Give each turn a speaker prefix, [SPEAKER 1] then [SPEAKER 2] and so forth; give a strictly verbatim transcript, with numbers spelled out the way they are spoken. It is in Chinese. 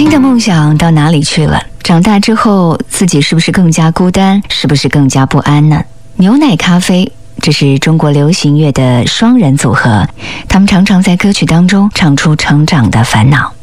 [SPEAKER 1] 新的梦想到哪里去了？长大之后，自己是不是更加孤单？是不是更加不安呢？牛奶咖啡，这是中国流行乐的双人组合，他们常常在歌曲当中唱出成长的烦恼。